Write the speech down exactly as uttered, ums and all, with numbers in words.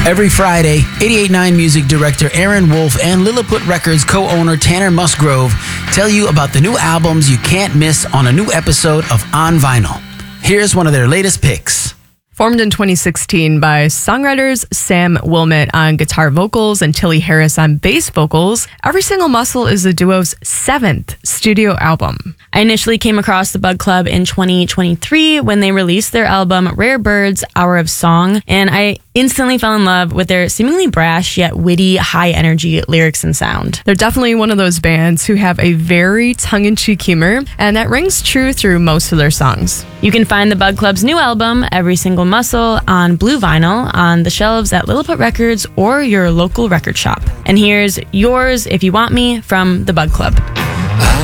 Every Friday, eighty-eight point nine music director Aaron Wolf and Lilliput Records co-owner Tanner Musgrove tell you about the new albums you can't miss on a new episode of On Vinyl. Here's one of their latest picks. Formed in twenty sixteen by songwriters Sam Wilmot on guitar vocals and Tilly Harris on bass vocals, Every Single Muscle is the duo's seventh studio album. I initially came across the Bug Club in twenty twenty-three when they released their album Rare Birds, Hour of Song, and I instantly fell in love with their seemingly brash yet witty, high-energy lyrics and sound. They're definitely one of those bands who have a very tongue-in-cheek humor, and that rings true through most of their songs. You can find the Bug Club's new album, Every Single Muscle, on blue vinyl on the shelves at Lilliput Records or your local record shop. And here's Yours If You Want Me from the Bug Club.